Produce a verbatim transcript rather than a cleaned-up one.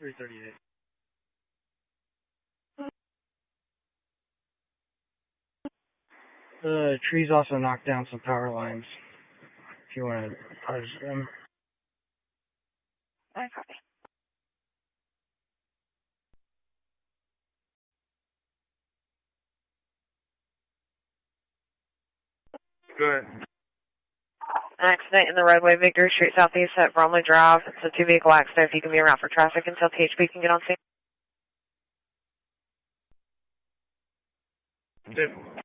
three thirty-eight. The trees also knocked down some power lines. If you want to purge them. I copy. Go ahead. Accident in the roadway, Victory Street Southeast at Bromley Drive. It's a two-vehicle accident. If you can be around for traffic until T H P can get on scene. Good.